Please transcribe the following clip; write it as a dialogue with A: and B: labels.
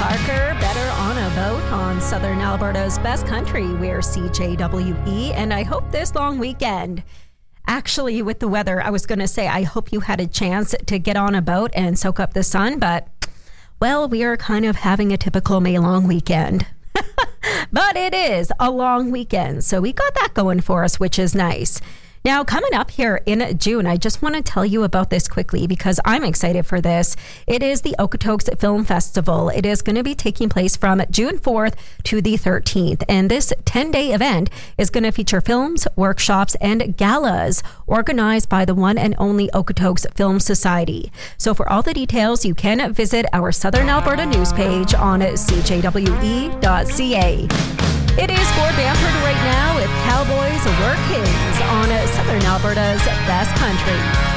A: Parker, better on a boat on Southern Alberta's best country. We're CJWE, and I hope this long weekend, actually with the weather, I was going to say I hope you had a chance to get on a boat and soak up the sun, but, well, we are kind of having a typical May long weekend. But it is a long weekend, so we got that going for us, which is nice. Now, coming up here in June, I just want to tell you about this quickly because I'm excited for this. It is the Okotoks Film Festival. It is going to be taking place from June 4th to the 13th. And this 10-day event is going to feature films, workshops, and galas organized by the one and only Okotoks Film Society. So for all the details, you can visit our Southern Alberta news page on cjwe.ca. It is Gord Bamford right now with Cowboys Were Kings on Southern Alberta's best country.